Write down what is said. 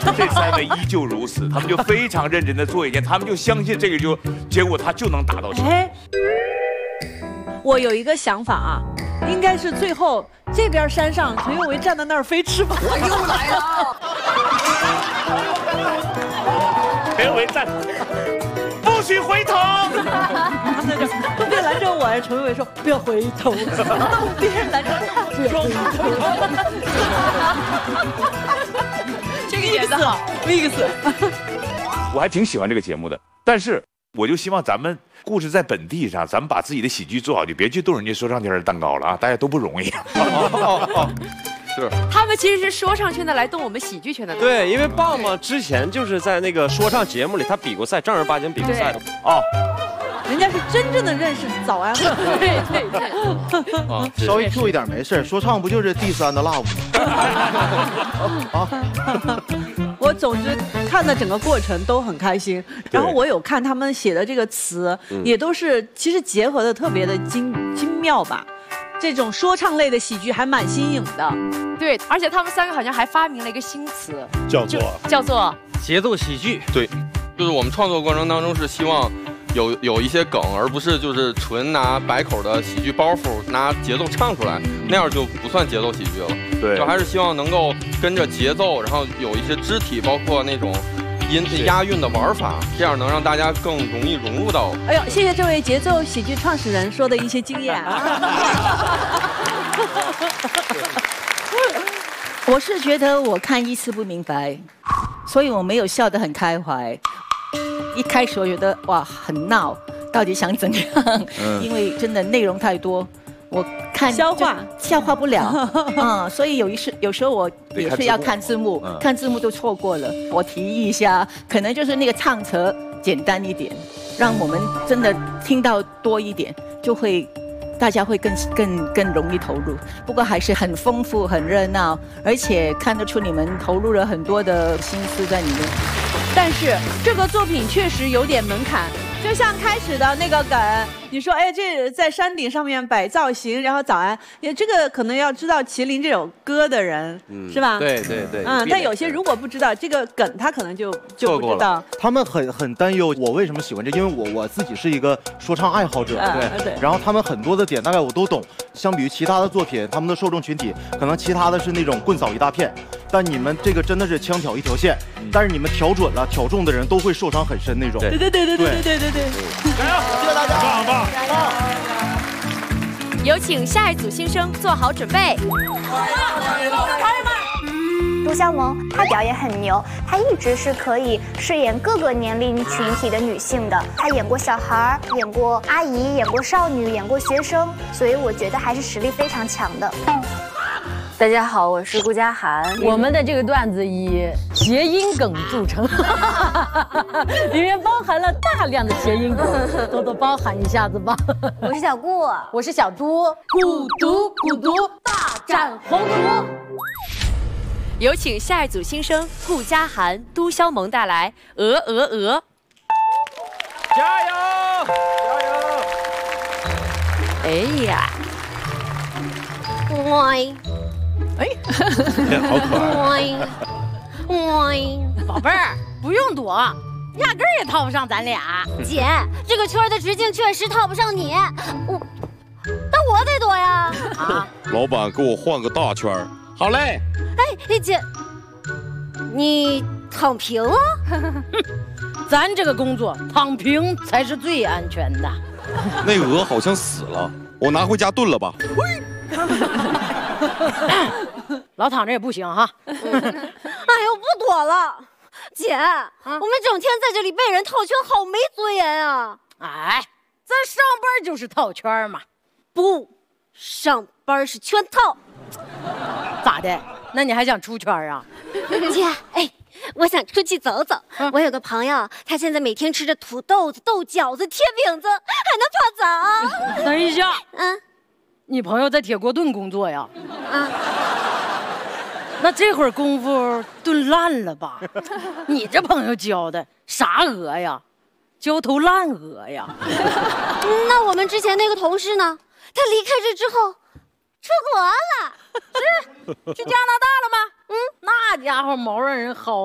这3位依旧如此，他们就非常认真的做一件，他们就相信这个结果他就能达到成功。 哎，我有一个想法啊，应该是最后这边山上陈宥维站在那儿飞翅膀， 我又来了。 陈宥维站，不许回头。 他们在这东边拦着我，陈宥维说不要回头，东边拦着他，不要回头。 这个演得好 ，mix。 我还挺喜欢这个节目的，但是我就希望咱们故事在本地上，咱们把自己的喜剧做好，就别去动人家说唱圈的蛋糕了啊！大家都不容易。 是， 他们其实是说唱圈的来动我们喜剧圈的。 对，因为棒棒之前就是在那个说唱节目里，他比过赛，正儿八经比过赛的。 哦， 人家是真正的认识早安。 对对对。 啊， 稍微 Q 一点没事，说唱不就是第3的 love 吗？啊， 我总之看的整个过程都很开心，然后我有看他们写的这个词，也都是其实结合的特别的精妙吧。这种说唱类的喜剧还蛮新颖的。 对，而且他们3个好像还发明了一个新词，叫做节奏喜剧。 对，就是我们创作过程当中是希望有一些梗，而不是就是纯拿百口的喜剧包袱拿节奏唱出来，那样就不算节奏喜剧了。 对， 就还是希望能够跟着节奏，然后有一些肢体，包括那种押韵的玩法，这样能让大家更容易融入到。 哎呦，谢谢这位节奏喜剧创始人说的一些经验啊。 我是觉得我看一次不明白，所以我没有笑得很开怀。一开始我觉得哇很闹，到底想怎样？因为真的内容太多，我看消化不了所以有时候我也是要看字幕，看字幕都错过了。我提议一下，可能就是那个唱词简单一点，让我们真的听到多一点，就会大家会更容易投入。不过还是很丰富、很热闹，而且看得出你们投入了很多的心思在里面。 但是这个作品确实有点门槛，就像开始的那个梗，你说哎，这在山顶上面摆造型，然后早安，也这个可能要知道麒麟这首歌的人，是吧？ 对对对。 但有些如果不知道这个梗，他可能就不知道。 他们很担忧我为什么喜欢这，因为我自己是一个说唱爱好者，对。然后他们很多的点大概我都懂，相比于其他的作品，他们的受众群体可能其他的是那种棍扫一大片，但你们这个真的是枪挑一条线，但是你们挑准了，挑中的人都会受伤很深那种。 对。 加油！谢谢大家，棒！ 有请下一组新生做好准备。 陆小萌，她表演很牛，她一直是可以饰演各个年龄群体的女性的。她演过小孩，演过阿姨，演过少女，演过学生，所以我觉得还是实力非常强的。 大家好，我是顾佳涵。我们的这个段子以谐音梗著称，里面包含了大量的谐音梗，多多包涵一下子吧。 我是小顾， 我是小都，蛊毒大战宏图。 有请下一组新生顾佳涵、都肖萌带来鹅。 加油！ 哎呀， 喂。 哎，好可爱！ 宝贝儿，不用躲，压根儿也套不上咱俩。 姐，这个圈的直径确实套不上你，那我得躲呀。 啊！老板，给我换个大圈儿。好嘞。 哎，姐，你躺平了？ 咱这个工作躺平才是最安全的。 那鹅好像死了，我拿回家炖了吧。 老躺着也不行哈。 哎呦，不躲了，姐，我们整天在这里被人套圈，好没尊严啊！ 哎，咱上班就是套圈嘛。 不，上班是圈套。 咋的？那你还想出圈啊？ 姐，哎，我想出去走走。我有个朋友，他现在每天吃着土豆子、豆饺子、铁饼子，还能泡澡。 等一下，你朋友在铁锅炖工作呀？那这会儿功夫炖烂了吧？你这朋友教的啥鹅呀？焦头烂鹅呀？ 那我们之前那个同事呢？他离开这之后出国了， 去加拿大了吗？那家伙毛让人薅。